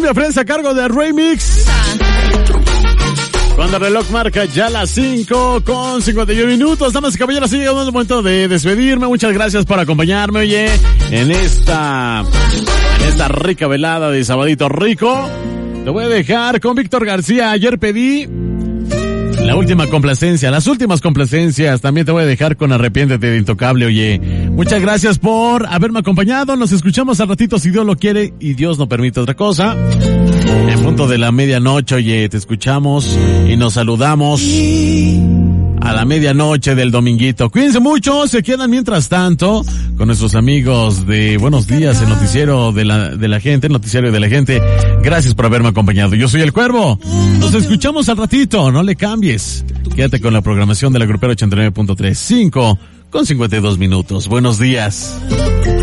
Cumbia Friends a cargo de Remix. Cuando el reloj marca ya las 5:51 minutos, damas y caballeros, ha llegado el momento de despedirme. Muchas gracias por acompañarme, oye, en esta rica velada de Sabadito Rico. Te voy a dejar con Víctor García. Ayer pedí la última complacencia, las últimas complacencias. También te voy a dejar con Arrepiéntete de Intocable, oye. Muchas gracias por haberme acompañado. Nos escuchamos al ratito si Dios lo quiere y Dios no permite otra cosa. En punto de la medianoche, oye, te escuchamos y nos saludamos a la medianoche del dominguito. Cuídense mucho, se quedan mientras tanto con nuestros amigos de Buenos Días, el noticiero de la gente, el noticiario de la gente. Gracias por haberme acompañado. Yo soy El Cuervo. Nos escuchamos al ratito, no le cambies. Quédate con la programación de la Grupera 89.3, 5:52 minutos. Buenos días.